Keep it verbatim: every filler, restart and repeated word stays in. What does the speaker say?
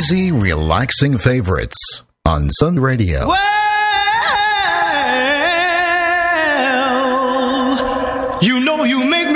Easy, relaxing favorites on Sun Radio. Well, you know you make